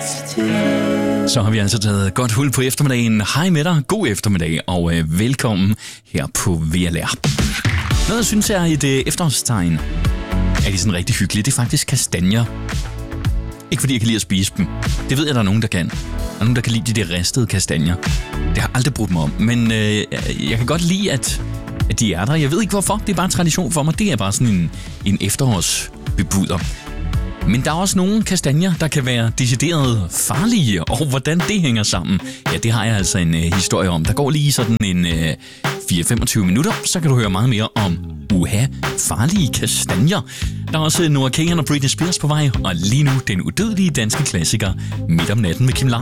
Så har vi altså taget godt hul på eftermiddagen. Hej med dig, god eftermiddag, og velkommen her på VLR. Noget, jeg synes er et efterårstegn, er de sådan rigtig hyggelige. Det er faktisk kastanjer. Ikke fordi jeg kan lide at spise dem. Det ved jeg, der er nogen, der kan. Der er nogen, der kan lide de der ristede kastanjer. Det har jeg aldrig brugt mig om. Men jeg kan godt lide, at de er der. Jeg ved ikke hvorfor. Det er bare tradition for mig. Det er bare sådan en efterårsbebuder. Men der er også nogle kastanjer, der kan være decideret farlige, og hvordan det hænger sammen, ja, det har jeg altså en historie om. Der går lige sådan en 4-25 minutter, så kan du høre meget mere om farlige kastanjer. Der er også Noah Kahan og Britney Spears på vej, og lige nu den udødelige danske klassiker Midt om natten med Kim Larsen.